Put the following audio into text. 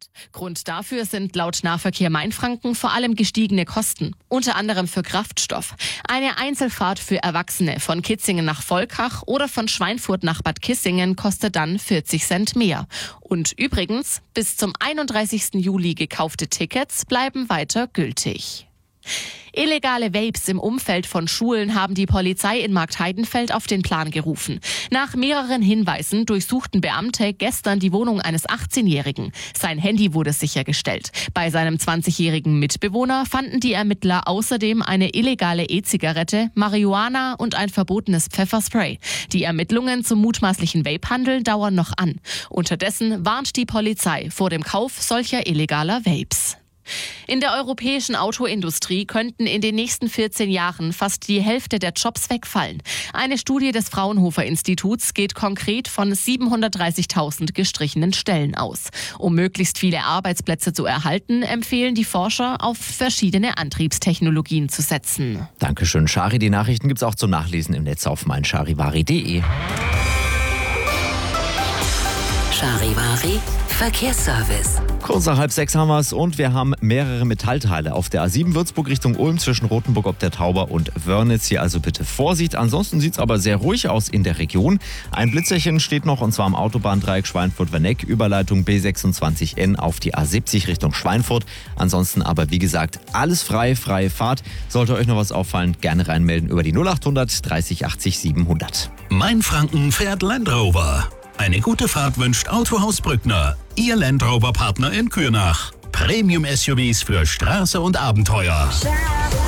Grund dafür sind laut Nahverkehr Mainfranken vor allem gestiegene Kosten, unter anderem für Kraftstoff. Eine Einzelfahrt für Erwachsene von Kitzingen nach Volkach oder von Schweinfurt nach Bad Kissingen kostet dann 40 Cent mehr. Und übrigens, bis zum 31. Juli gekaufte Tickets bleiben weiter gültig. Illegale Vapes im Umfeld von Schulen haben die Polizei in Marktheidenfeld auf den Plan gerufen. Nach mehreren Hinweisen durchsuchten Beamte gestern die Wohnung eines 18-Jährigen. Sein Handy wurde sichergestellt. Bei seinem 20-jährigen Mitbewohner fanden die Ermittler außerdem eine illegale E-Zigarette, Marihuana und ein verbotenes Pfefferspray. Die Ermittlungen zum mutmaßlichen Vape-Handel dauern noch an. Unterdessen warnt die Polizei vor dem Kauf solcher illegaler Vapes. In der europäischen Autoindustrie könnten in den nächsten 14 Jahren fast die Hälfte der Jobs wegfallen. Eine Studie des Fraunhofer-Instituts geht konkret von 730.000 gestrichenen Stellen aus. Um möglichst viele Arbeitsplätze zu erhalten, empfehlen die Forscher, auf verschiedene Antriebstechnologien zu setzen. Dankeschön, Shari. Die Nachrichten gibt's auch zum Nachlesen im Netz auf meincharivari.de. Charivari Verkehrsservice. Kurz nach 5:30 haben wir es und wir haben mehrere Metallteile auf der A7 Würzburg Richtung Ulm zwischen Rothenburg ob der Tauber und Wörnitz. Hier also bitte Vorsicht. Ansonsten sieht es aber sehr ruhig aus in der Region. Ein Blitzerchen steht noch und zwar am Autobahndreieck Schweinfurt-Werneck, Überleitung B26N auf die A70 Richtung Schweinfurt. Ansonsten aber wie gesagt alles frei, freie Fahrt. Sollte euch noch was auffallen, gerne reinmelden über die 0800 30 80 700. Mainfranken fährt Land Rover. Eine gute Fahrt wünscht Autohaus Brückner, Ihr Land Rover Partner in Kürnach. Premium-SUVs für Straße und Abenteuer.